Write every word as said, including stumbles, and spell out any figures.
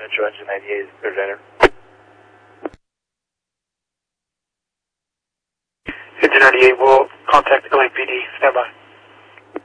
Metro Engine ninety-eight, clear to enter. Engine ninety-eight will contact L A P D. Stand by.